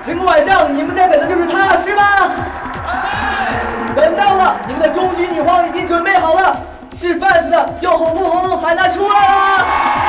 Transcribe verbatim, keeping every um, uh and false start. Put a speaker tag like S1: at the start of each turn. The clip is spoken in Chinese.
S1: 今个晚上你们在等的就是他，是吗？等到了，你们的终局女皇已经准备好了，是 fans 的，就红不红，喊他出来了。